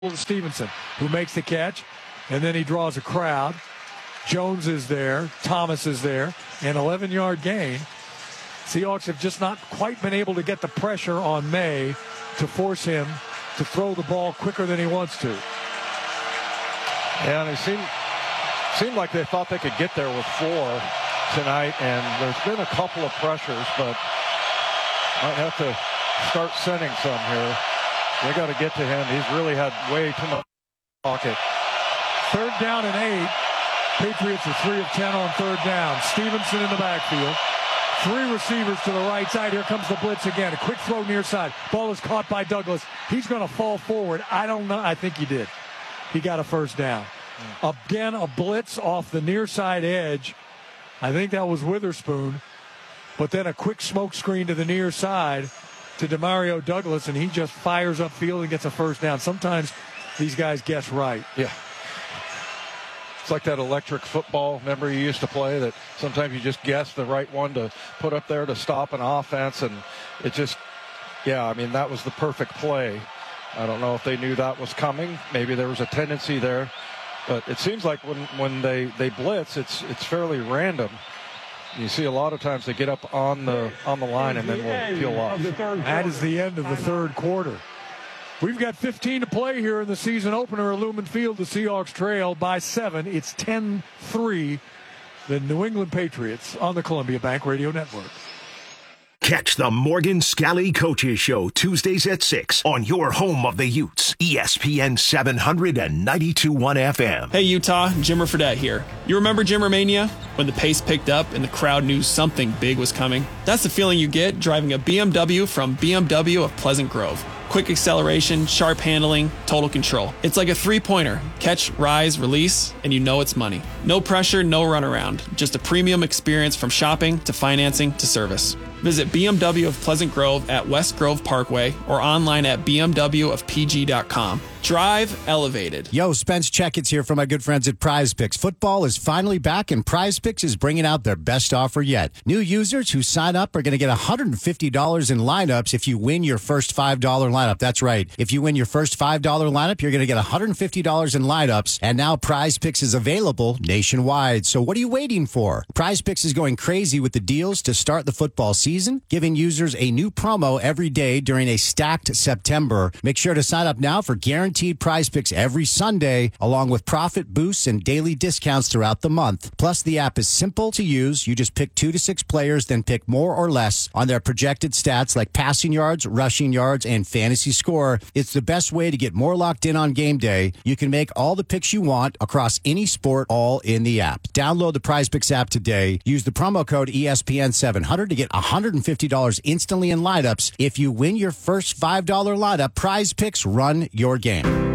Stevenson, who makes the catch, and then he draws a crowd. Jones is there, Thomas is there, an 11-yard gain. Seahawks have just not quite been able to get the pressure on May to force him to throw the ball quicker than he wants to. Yeah, and it seemed like they thought they could get there with 4 tonight, and there's been a couple of pressures, but might have to start sending some here. They got to get to him. He's really had way too much pocket. 3rd down and 8. Patriots are 3 of 10 on 3rd down. Stevenson in the backfield. 3 receivers to the right side. Here comes the blitz again. A quick throw near side. Ball is caught by Douglas. He's going to fall forward. I don't know. I think he did. He got a 1st down. Again, a blitz off the near side edge. I think that was Witherspoon. But then a quick smoke screen to the near side to Demario Douglas, and he just fires upfield and gets a 1st down. Sometimes these guys guess right. Yeah. It's like that electric football, remember you used to play, that sometimes you just guess the right one to put up there to stop an offense, and it just, yeah, I mean, that was the perfect play. I don't know if they knew that was coming. Maybe there was a tendency there. But it seems like when they blitz, it's fairly random. You see a lot of times they get up on the line and then will peel off. That is the end of the 3rd quarter. We've got 15 to play here in the season opener at Lumen Field. The Seahawks trail by 7. It's 10-3. The New England Patriots on the Columbia Bank Radio Network. Catch the Morgan Scally Coaches Show Tuesdays at 6 on your home of the Utes, ESPN 700 and 92.1 FM. Hey Utah, Jimmer Fredette here. You remember Jimmermania? When the pace picked up and the crowd knew something big was coming? That's the feeling you get driving a BMW from BMW of Pleasant Grove. Quick acceleration, sharp handling, total control. It's like a 3-pointer. Catch, rise, release, and you know it's money. No pressure, no runaround. Just a premium experience from shopping to financing to service. Visit BMW of Pleasant Grove at West Grove Parkway or online at bmwofpg.com. Drive elevated. Yo, Spence Checkets here from my good friends at Prize Picks. Football is finally back, and Prize Picks is bringing out their best offer yet. New users who sign up are going to get $150 in lineups if you win your first $5 lineup. That's right. If you win your first $5 lineup, you're going to get $150 in lineups. And now Prize Picks is available nationwide. So what are you waiting for? Prize Picks is going crazy with the deals to start the football season, giving users a new promo every day during a stacked September. Make sure to sign up now for guaranteed Prize Picks every Sunday, along with profit boosts and daily discounts throughout the month. Plus, the app is simple to use. You just pick 2 to 6 players, then pick more or less on their projected stats like passing yards, rushing yards, and fantasy score. It's the best way to get more locked in on game day. You can make all the picks you want across any sport, all in the app. Download the Prize Picks app today. Use the promo code ESPN700 to get $150 instantly in lineups. If you win your first $5 lineup, Prize Picks run your game.